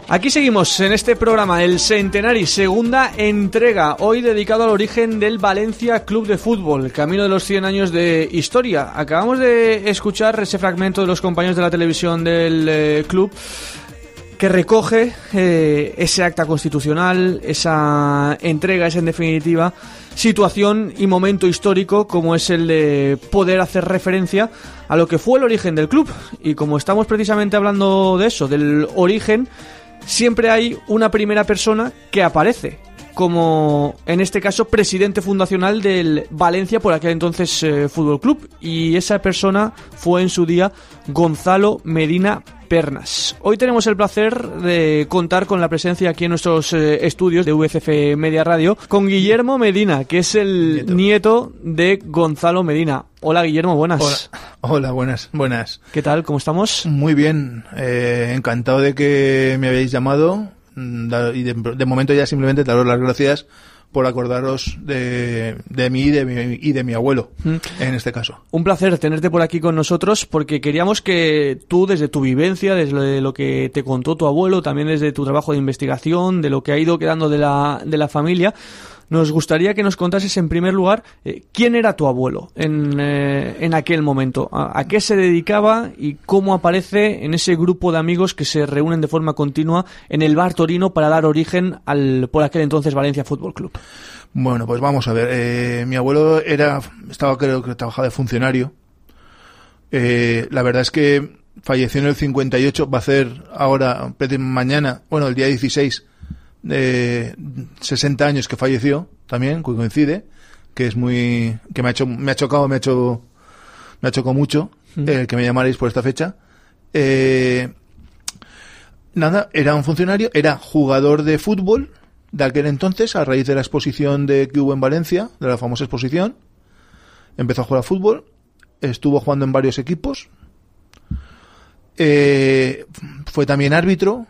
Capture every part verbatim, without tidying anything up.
Aquí seguimos en este programa, el Centenari, segunda entrega, hoy dedicado al origen del Valencia Club de Fútbol, camino de los cien años de historia. Acabamos de escuchar ese fragmento de los compañeros de la televisión del eh, club que recoge eh, ese acta constitucional, esa entrega, es en definitiva situación y momento histórico como es el de poder hacer referencia a lo que fue el origen del club. Y como estamos precisamente hablando de eso, del origen, siempre hay una primera persona que aparece como, en este caso, presidente fundacional del Valencia, por aquel entonces eh, Fútbol Club, y esa persona fue en su día Gonzalo Medina Pernas. Hoy tenemos el placer de contar con la presencia aquí en nuestros eh, estudios de U C F Media Radio con Guillermo Medina, que es el nieto, nieto de Gonzalo Medina. Hola Guillermo, buenas. Hola, Hola buenas, buenas. ¿Qué tal? ¿Cómo estamos? Muy bien, eh, encantado de que me habéis llamado y de, de momento ya simplemente daros las gracias por acordaros de, de mí y de mi, y de mi abuelo, mm. en este caso. Un placer tenerte por aquí con nosotros, porque queríamos que tú, desde tu vivencia, desde lo que te contó tu abuelo, también desde tu trabajo de investigación, de lo que ha ido quedando de la, de la familia, nos gustaría que nos contases en primer lugar eh, quién era tu abuelo en, eh, en aquel momento, a, a qué se dedicaba y cómo aparece en ese grupo de amigos que se reúnen de forma continua en el Bar Torino para dar origen al, por aquel entonces, Valencia Fútbol Club. Bueno, pues vamos a ver. Eh, mi abuelo era, estaba creo que trabajaba de funcionario. Eh, la verdad es que falleció en el cincuenta y ocho, va a ser ahora, mañana, bueno, el día dieciséis, de sesenta años que falleció también, que coincide, que es muy, que me ha hecho, me ha chocado, me ha hecho, me ha chocado mucho, mm. eh, que me llamarais por esta fecha. Eh, nada, era un funcionario, era jugador de fútbol de aquel entonces, a raíz de la exposición de que hubo en Valencia, de la famosa exposición. Empezó a jugar a fútbol, estuvo jugando en varios equipos, eh, fue también árbitro.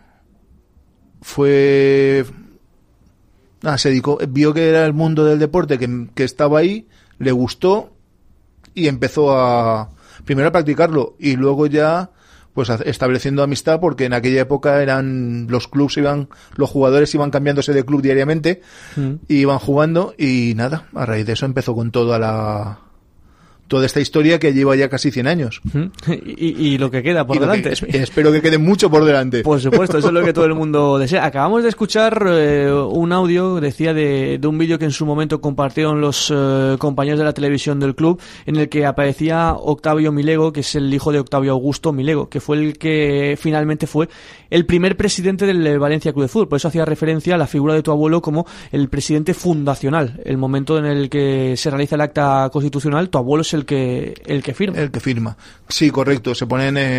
Fue ah, se dedicó, vio que era el mundo del deporte, que, que estaba ahí, le gustó y empezó a primero a practicarlo y luego ya pues estableciendo amistad, porque en aquella época eran los clubs iban, los jugadores iban cambiándose de club diariamente, mm. y iban jugando y nada, a raíz de eso empezó con toda la toda esta historia que lleva ya casi cien años. Y, y lo que queda por y delante. Que, espero que quede mucho por delante. Por supuesto, eso es lo que todo el mundo desea. Acabamos de escuchar eh, un audio, decía, de, de un vídeo que en su momento compartieron los eh, compañeros de la televisión del club, en el que aparecía Octavio Milego, que es el hijo de Octavio Augusto Milego, que fue el que finalmente fue el primer presidente del Valencia Club de Fútbol. Por eso hacía referencia a la figura de tu abuelo como el presidente fundacional. El momento en el que se realiza el acta constitucional, tu abuelo es el que el que firma. El que firma. Sí, correcto. Se ponen eh,